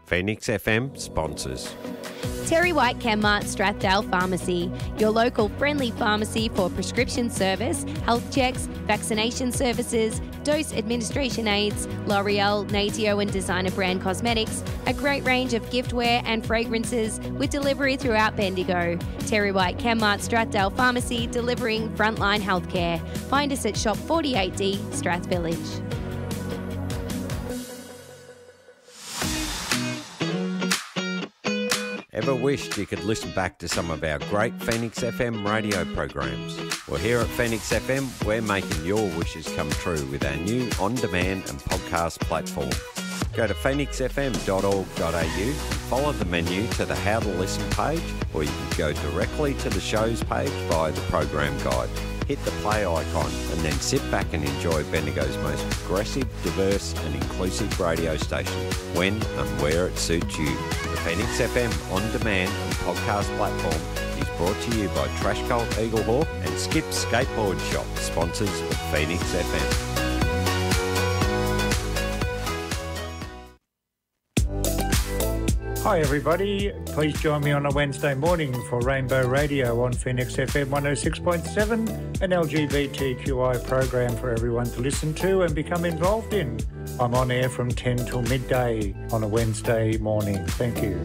Phoenix FM sponsors. Terry White Chemmart Strathdale Pharmacy, your local friendly pharmacy for prescription service, health checks, vaccination services, dose administration aids, L'Oreal, Natio and designer brand cosmetics, a great range of giftware and fragrances with delivery throughout Bendigo. Terry White Chemmart Strathdale Pharmacy, delivering frontline healthcare. Find us at Shop 48D, Strath Village. Ever wished you could listen back to some of our great Phoenix FM radio programs? Well, here at Phoenix FM, we're making your wishes come true with our new on-demand and podcast platform. Go to phoenixfm.org.au and follow the menu to the How to Listen page, or you can go directly to the shows page via the program guide. Hit the play icon and then sit back and enjoy Bendigo's most progressive, diverse and inclusive radio station when and where it suits you. The Phoenix FM on-demand and podcast platform is brought to you by Trash Cult Eaglehawk and Skip Skateboard Shop, sponsors of Phoenix FM. Hi everybody, please join me on a Wednesday morning for Rainbow Radio on Phoenix FM 106.7, an LGBTQI program for everyone to listen to and become involved in. I'm on air from 10 till midday on a Wednesday morning. Thank you.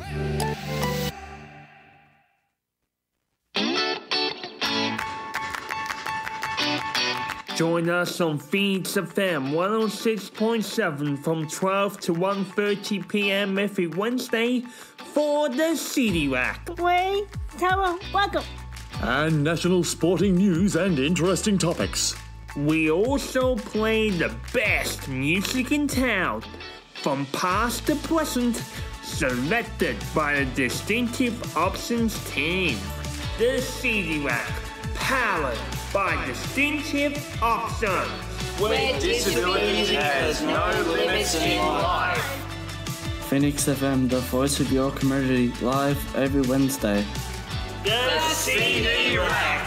Join us on Phoenix FM 106.7 from 12 to 1:30 p.m. every Wednesday for the CD Rack. Way, Tara, welcome. And national sporting news and interesting topics. We also play the best music in town, from past to present, selected by the Distinctive Options team. The CD Rack, powered by Distinctive Options, where disability has no limits in life. Phoenix FM, the voice of your community, live every Wednesday. The CD Rack.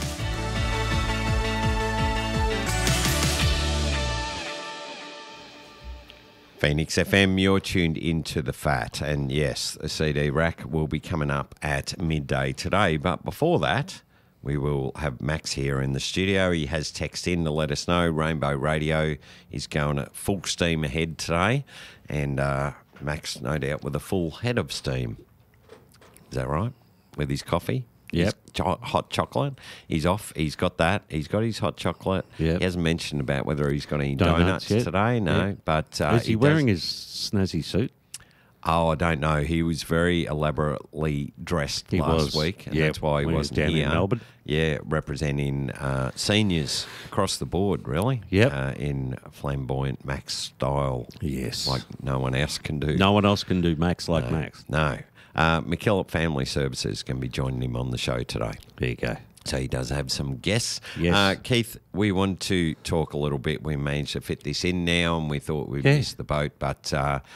Phoenix FM, you're tuned into The Fat, and yes, the CD Rack will be coming up at midday today, but before that, we will have Max here in the studio. He has texted in to let us know Rainbow Radio is going at full steam ahead today, and Max, no doubt, with a full head of steam. Is that right? With his coffee? Yep. His hot chocolate. He's off. He's got that. He's got his hot chocolate. Yep. He hasn't mentioned about whether he's got any donuts yet. today. No, Yep. but is he wearing his snazzy suit? Oh, I don't know. He was very elaborately dressed last week, and that's why he wasn't down here. in Melbourne. Yeah, representing seniors across the board, really. Yep. In flamboyant Max style. Yes. Like no one else can do. No one else can do Max like Max. No. McKillop Family Services can be joining him on the show today. There you go. So he does have some guests. Yes. Keith, we want to talk a little bit. We managed to fit this in now, and we thought we'd missed the boat. But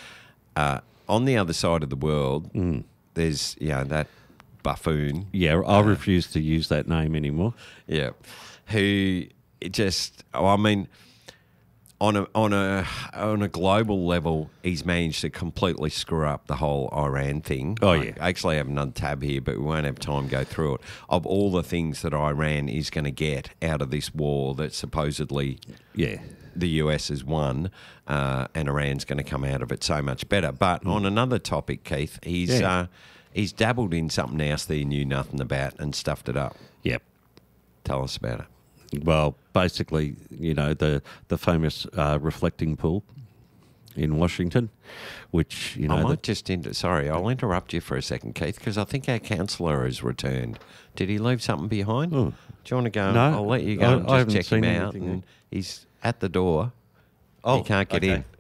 on the other side of the world, there's that buffoon. Yeah, I refuse to use that name anymore. Yeah, who just, on a global level, he's managed to completely screw up the whole Iran thing. Oh, I actually have another tab here, but we won't have time to go through it. Of all the things that Iran is going to get out of this war that supposedly the US has won, and Iran's going to come out of it so much better. But on another topic, Keith, he's dabbled in something else that he knew nothing about and stuffed it up. Yep. Tell us about it. Well, basically, the famous reflecting pool in Washington, which, Sorry, I'll interrupt you for a second, Keith, because I think our counsellor has returned. Did he leave something behind? Oh. Do you want to go? No, I'll let you go and I just check him out. anything. And he's at the door. Oh, he can't get in.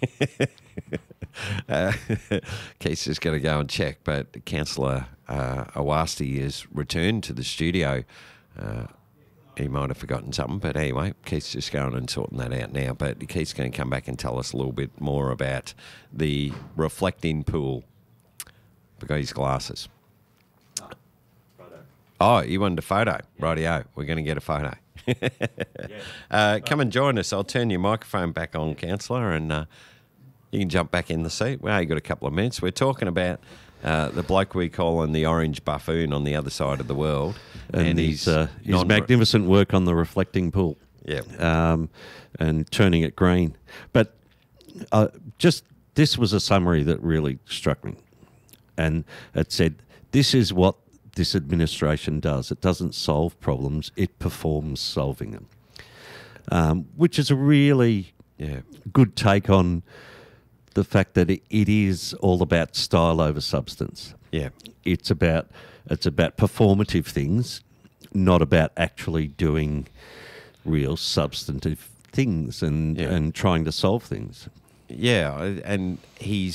Keith's just going to go and check, but Councillor Awasti has returned to the studio. He might have forgotten something, but anyway, Keith's just going and sorting that out now. But Keith's going to come back and tell us a little bit more about the reflecting pool. Forgot his glasses. Oh, you wanted a photo? Rightio, we're going to get a photo. Come and join us. I'll turn your microphone back on, Councillor, and You can jump back in the seat. Well, you got a couple of minutes. We're talking about the bloke we call on the orange buffoon on the other side of the world. And his magnificent work on the reflecting pool. Yeah. And turning it green. But this was a summary that really struck me. And it said, this is what this administration does. It doesn't solve problems, it performs solving them. Which is a really good take on the fact that it is all about style over substance. Yeah. It's about performative things, not about actually doing real substantive things and trying to solve things. Yeah, and he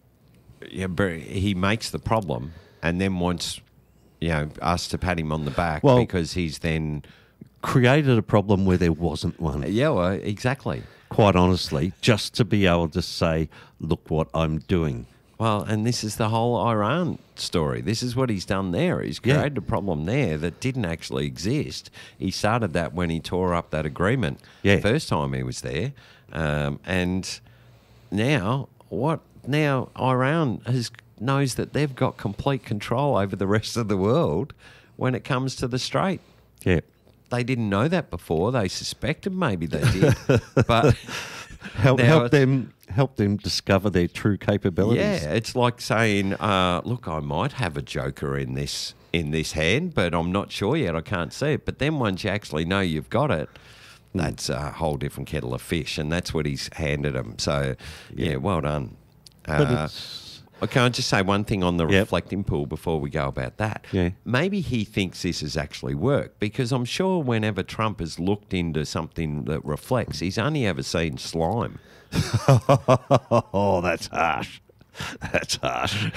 makes the problem and then wants us to pat him on the back because he's then created a problem where there wasn't one. Yeah, well, exactly. Quite honestly, just to be able to say, look what I'm doing. Well, and this is the whole Iran story. This is what he's done there. He's created a problem there that didn't actually exist. He started that when he tore up that agreement the first time he was there. And now, Now Iran knows that they've got complete control over the rest of the world when it comes to the Strait. Yeah. They didn't know that before. They suspected maybe they did. But help them discover their true capabilities. Yeah, it's like saying, look, I might have a joker in this hand, but I'm not sure yet. I can't see it. But then once you actually know you've got it, that's a whole different kettle of fish, and that's what he's handed him. So, yeah, well done. Can I just say one thing on the reflecting pool before we go about that? Yeah. Maybe he thinks this has actually worked, because I'm sure whenever Trump has looked into something that reflects, he's only ever seen slime. Oh, that's harsh. That's harsh.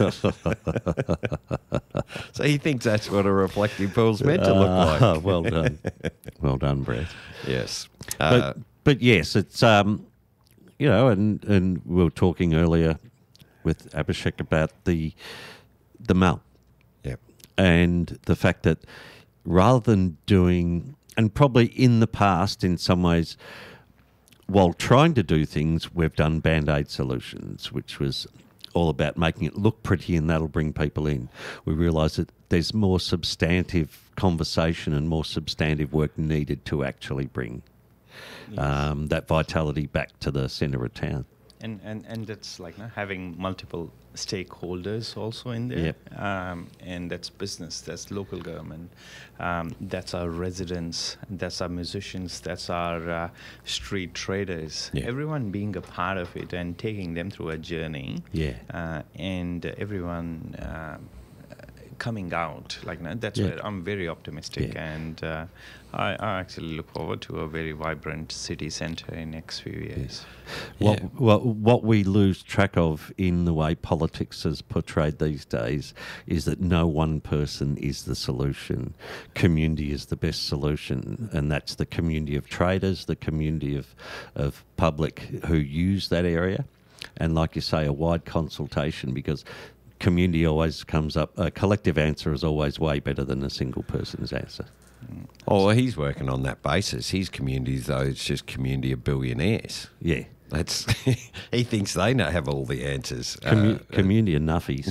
So he thinks that's what a reflecting pool's meant to look like. Well done. Well done, Brett. Yes. But yes, it's, and we were talking earlier with Abhishek about the mal. Yep. And the fact that rather than doing, and probably in the past in some ways, while trying to do things, we've done Band-Aid solutions, which was all about making it look pretty and that'll bring people in. We realise that there's more substantive conversation and more substantive work needed to actually bring that vitality back to the centre of town. And that's like having multiple stakeholders also in there. Yep. And that's business, that's local government, that's our residents, that's our musicians, that's our street traders. Yeah. Everyone being a part of it and taking them through a journey. Yeah. And everyone coming out like that. That's where I'm very optimistic, and I actually look forward to a very vibrant city centre in next few years. What we lose track of in the way politics is portrayed these days is that no one person is the solution. Community is the best solution, and that's the community of traders, the community of public who use that area, and like you say, a wide consultation, because community always comes up. A collective answer is always way better than a single person's answer. Oh, well, he's working on that basis. His community, though, it's just community of billionaires. Yeah. That's he thinks they have all the answers. Community of nuffies.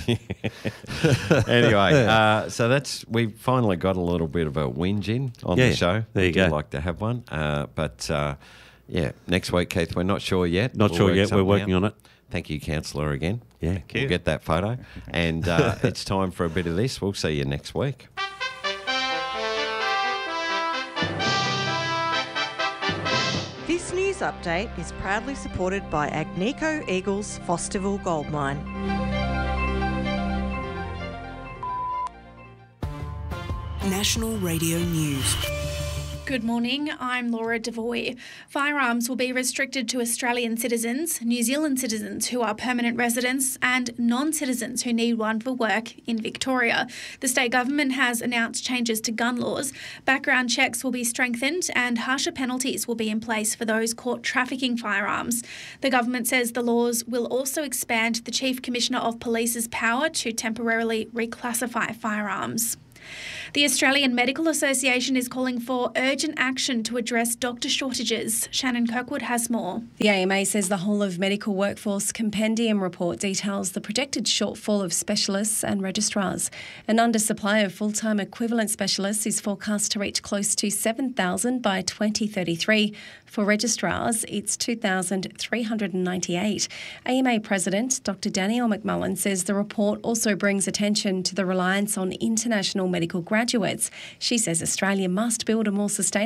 Anyway, so we've finally got a little bit of a whinge in on the show. There you go. We'd like to have one. But next week, Keith, we're not sure yet. We're working on it. Thank you, Councillor, again. Yeah. Thank you. We'll get that photo. And it's time for a bit of this. We'll see you next week. This news update is proudly supported by Agnico Eagles Fosterville Gold Mine. National Radio News. Good morning, I'm Laura Devoy. Firearms will be restricted to Australian citizens, New Zealand citizens who are permanent residents, and non-citizens who need one for work in Victoria. The state government has announced changes to gun laws. Background checks will be strengthened and harsher penalties will be in place for those caught trafficking firearms. The government says the laws will also expand the Chief Commissioner of Police's power to temporarily reclassify firearms. The Australian Medical Association is calling for urgent action to address doctor shortages. Shannon Kirkwood has more. The AMA says the whole of medical workforce compendium report details the projected shortfall of specialists and registrars. An undersupply of full-time equivalent specialists is forecast to reach close to 7,000 by 2033. For registrars, it's 2,398. AMA President Dr. Danielle McMullen says the report also brings attention to the reliance on international medical graduates. She says Australia must build a more sustainable